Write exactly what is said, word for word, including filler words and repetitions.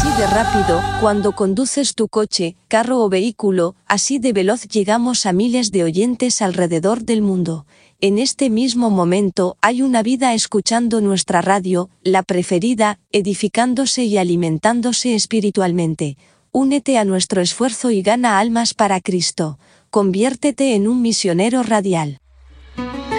Así de rápido, cuando conduces tu coche, carro o vehículo, así de veloz llegamos a miles de oyentes alrededor del mundo. En este mismo momento hay una vida escuchando nuestra radio, la preferida, edificándose y alimentándose espiritualmente. Únete a nuestro esfuerzo y gana almas para Cristo. Conviértete en un misionero radial.